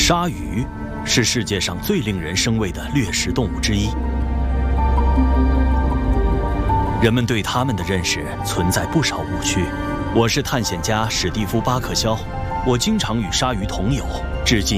鲨鱼是世界上最令人生畏的掠食动物之一，人们对它们的认识存在不少误区。我是探险家史蒂夫·巴克肖，我经常与鲨鱼同游，至今